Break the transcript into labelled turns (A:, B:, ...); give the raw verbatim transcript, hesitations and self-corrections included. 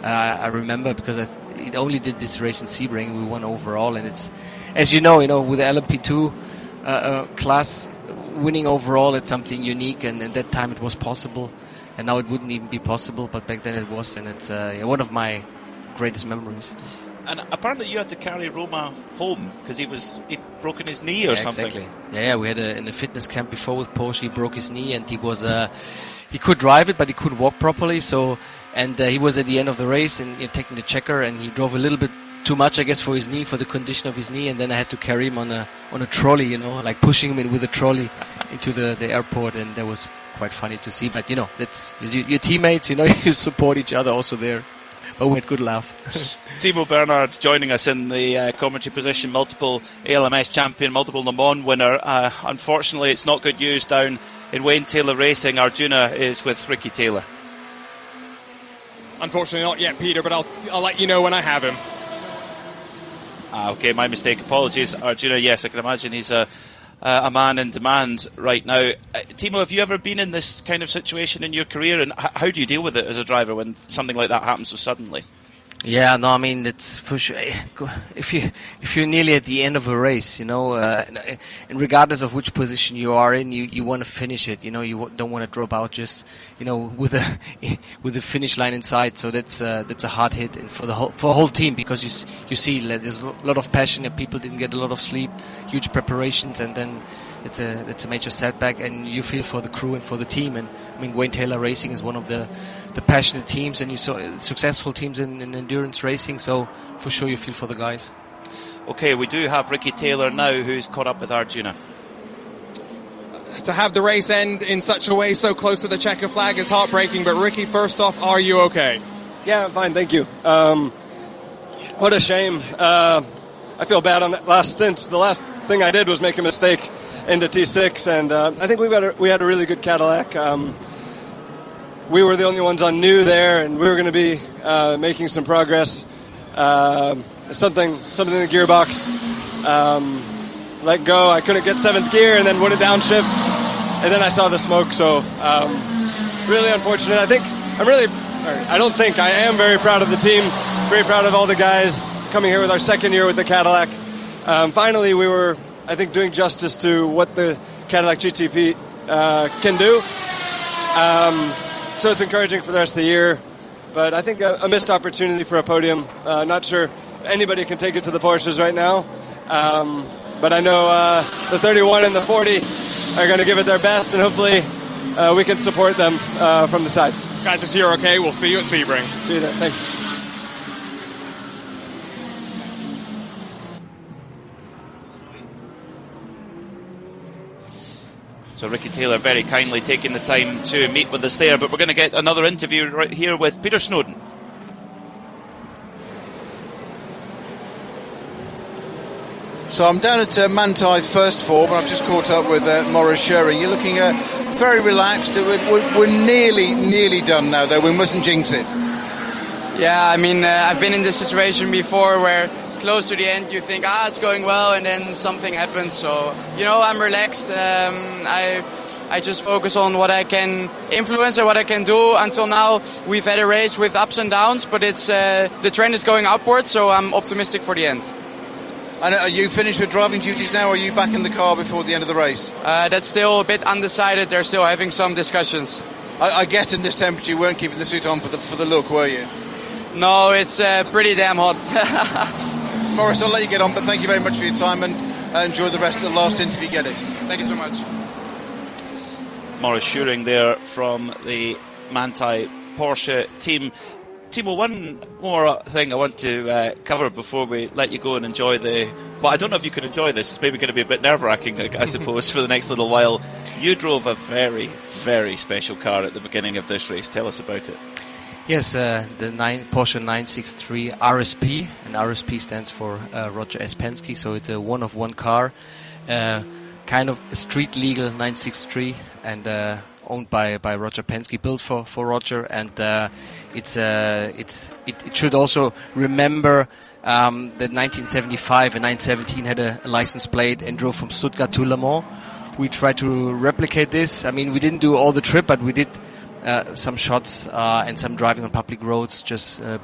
A: Uh, I remember because I th- it only did this race in Sebring. We won overall, and it's, as you know, you know, with the L M P two uh, uh, class, winning overall, it's something unique, and at that time it was possible, and now it wouldn't even be possible, but back then it was, and it's uh, yeah, one of my greatest memories.
B: And apparently you had to carry Roma home because he was he'd broken his knee or
A: yeah,
B: something.
A: Exactly. Yeah, yeah, we had a, in a fitness camp before with Porsche. He broke his knee, and he was uh, he could drive it, but he couldn't walk properly. So, and uh, he was at the end of the race and you know, taking the checker, and he drove a little bit too much, I guess, for his knee, for the condition of his knee. And then I had to carry him on a on a trolley, you know, like pushing him in with a trolley into the, the airport, and that was quite funny to see. But you know, that's you, your teammates, you know, you support each other also there. But we had good laugh.
B: Timo Bernhard joining us in the uh, commentary position, multiple A L M S champion, multiple Le Mans winner. Uh, unfortunately, it's not good news down in Wayne Taylor Racing. Arjuna is with Ricky Taylor.
C: Unfortunately, not yet, Peter, but I'll I'll let you know when I have him.
B: Ah, okay, my mistake. Apologies, Arjuna. Yes, I can imagine he's a uh, a man in demand right now. Uh, Timo, have you ever been in this kind of situation in your career, and h- how do you deal with it as a driver when something like that happens so suddenly?
A: Yeah, no, I mean, it's for sure. If you if you're nearly at the end of a race, you know, uh, and regardless of which position you are in, you, you want to finish it. You know, you don't want to drop out just, you know, with a with the finish line in sight. So that's uh, that's a hard hit and for the whole for the whole team, because you you see there's a lot of passion and people didn't get a lot of sleep, huge preparations, and then it's a it's a major setback, and you feel for the crew and for the team. And I mean, Wayne Taylor Racing is one of the the passionate teams, and you saw successful teams in, in endurance racing, so for sure you feel for the guys.
B: Okay, we do have Ricky Taylor now, who's caught up with Arjuna.
C: To have the race end in such a way so close to the checker flag is heartbreaking, but Ricky, first off, are you okay?
D: Yeah, I'm fine, thank you. Um, what a shame. Uh, I feel bad on that last stint. The last thing I did was make a mistake into T six, and uh, I think we had a, we had a really good Cadillac. Um, we were the only ones on new there, and we were going to be uh, making some progress. Uh, something something in the gearbox um, let go. I couldn't get seventh gear, and then went a downshift, and then I saw the smoke. So um, really unfortunate. I think I'm really. I don't think I am very proud of the team. Very proud of all the guys coming here with our second year with the Cadillac. Um, finally, we were, I think, doing justice to what the Cadillac G T P uh, can do. Um, so it's encouraging for the rest of the year. But I think a, a missed opportunity for a podium. Uh, not sure anybody can take it to the Porsches right now. Um, but I know uh, the thirty-one and the forty are going to give it their best, and hopefully uh, we can support them uh, from the side.
C: Glad to see you're okay. We'll see you at Sebring.
D: See you there. Thanks.
B: So Ricky Taylor very kindly taking the time to meet with us there, but we're going to get another interview right here with Peter Snowden.
E: So I'm down at uh, Manthey First Form, and I've just caught up with uh, Maurice Schurring. You're looking uh, very relaxed. We're, we're, we're nearly, nearly done now, though. We mustn't jinx it.
F: Yeah, I mean, uh, I've been in this situation before where close to the end you think, ah, it's going well, and then something happens. So, you know, I'm relaxed. Um, I I just focus on what I can influence and what I can do. Until now, we've had a race with ups and downs, but it's uh, the trend is going upwards, so I'm optimistic for the end.
E: And are you finished with driving duties now, or are you back in the car before the end of the race?
F: Uh, that's still a bit undecided. They're still having some discussions.
E: I, I guess in this temperature you weren't keeping the suit on for the for the look, were you?
F: No, it's uh, pretty damn hot.
E: Maurice, I'll let you get on, but thank you very much for your time, and uh, enjoy the rest of the last interview. Get it.
F: Thank you so much.
B: Maurice Schurring there from the Manthey Porsche team. Timo, one more thing I want to uh, cover before we let you go and enjoy the... Well, I don't know if you can enjoy this. It's maybe going to be a bit nerve-wracking, I, I suppose, for the next little while. You drove a very, very special car at the beginning of this race. Tell us about it.
A: Yes, uh, the nine, Porsche nine sixty-three R S P, and R S P stands for uh, Roger S. Penske, so it's a one-of-one car, uh, kind of a street-legal nine sixty-three, and uh, owned by, by Roger Penske, built for, for Roger, and uh, it's uh, it's it, it should also remember um, that nineteen seventy-five and nine seventeen had a, a license plate and drove from Stuttgart to Le Mans. We tried to replicate this. I mean, we didn't do all the trip, but we did Uh, some shots uh, and some driving on public roads just uh,